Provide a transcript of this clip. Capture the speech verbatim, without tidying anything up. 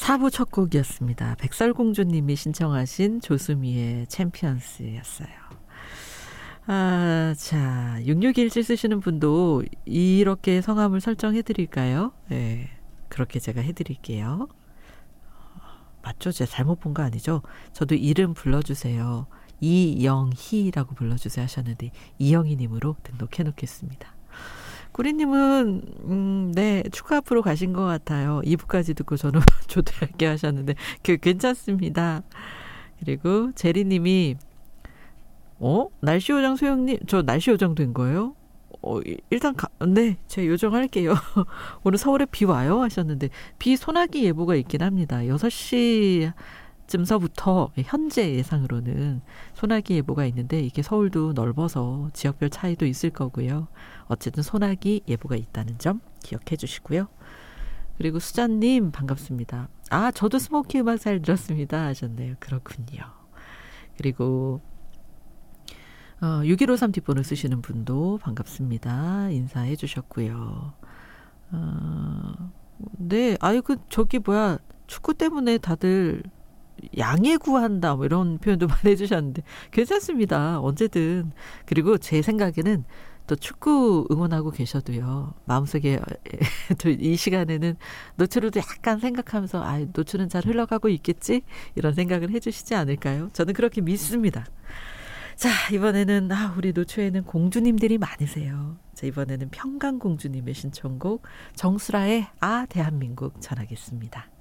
사 부 첫 곡이었습니다. 백설공주님이 신청하신 조수미의 챔피언스였어요. 아, 자, 육육일칠 쓰시는 분도 이렇게 성함을 설정해드릴까요? 네, 그렇게 제가 해드릴게요. 맞죠? 제가 잘못 본 거 아니죠? 저도 이름 불러주세요. 이영희라고 불러주세요 하셨는데 이영희님으로 등록해 놓겠습니다. 구리님은 음, 네, 축구 앞으로 가신 것 같아요. 이 부까지 듣고 저는 조퇴할게 하셨는데 그 괜찮습니다. 그리고 제리님이 어? 날씨 요정 소영님, 저 날씨 요정 된 거예요? 어, 일단 가, 네, 제가 요정할게요. 오늘 서울에 비 와요 하셨는데 비 소나기 예보가 있긴 합니다. 여섯 시쯤서부터 현재 예상으로는 소나기 예보가 있는데 이게 서울도 넓어서 지역별 차이도 있을 거고요. 어쨌든 소나기 예보가 있다는 점 기억해 주시고요. 그리고 수잔님 반갑습니다. 아, 저도 스모키 음악 잘 들었습니다 하셨네요. 그렇군요. 그리고 어, 육일오삼 뒷번호 쓰시는 분도 반갑습니다. 인사해 주셨고요. 어, 네, 아유, 그, 저기, 뭐야, 축구 때문에 다들 양해 구한다, 뭐 이런 표현도 많이 해주셨는데, 괜찮습니다. 언제든. 그리고 제 생각에는 또 축구 응원하고 계셔도요, 마음속에 또 이 시간에는 노출도 약간 생각하면서, 아, 노출은 잘 흘러가고 있겠지? 이런 생각을 해주시지 않을까요? 저는 그렇게 믿습니다. 자, 이번에는 아, 우리 노초에는 공주님들이 많으세요. 자, 이번에는 평강공주님의 신청곡 정수라의 아 대한민국 전하겠습니다.